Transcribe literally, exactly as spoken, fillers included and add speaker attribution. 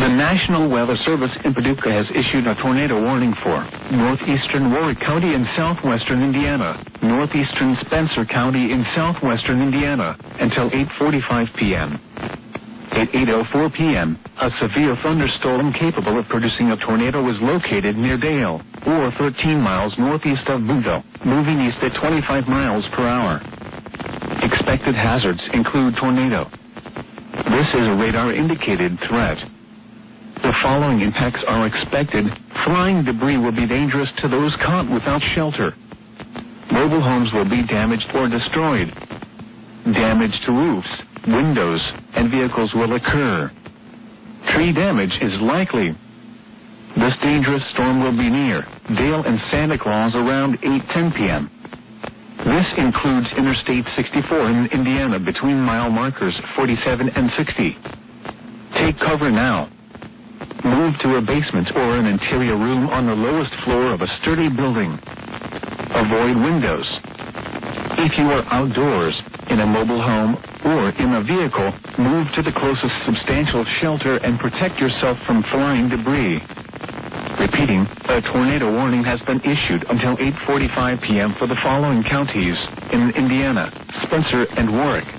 Speaker 1: The National Weather Service in Paducah has issued a tornado warning for northeastern Warwick County in southwestern Indiana, northeastern Spencer County in southwestern Indiana, until eight forty-five p.m. At eight oh four p.m., a severe thunderstorm capable of producing a tornado was located near Dale, or thirteen miles northeast of Boonville, moving east at twenty-five miles per hour. Expected hazards include tornado. This is a radar-indicated threat. The following impacts are expected. Flying debris will be dangerous to those caught without shelter. Mobile homes will be damaged or destroyed. Damage to roofs, windows, and vehicles will occur. Tree damage is likely. This dangerous storm will be near Dale and Santa Claus around eight ten p.m. This includes Interstate sixty-four in Indiana between mile markers forty-seven and sixty. Take cover now. Move to a basement or an interior room on the lowest floor of a sturdy building. Avoid windows. If you are outdoors, in a mobile home, or in a vehicle, move to the closest substantial shelter and protect yourself from flying debris. Repeating, a tornado warning has been issued until eight forty-five p.m. for the following counties in Indiana: Spencer and Warwick.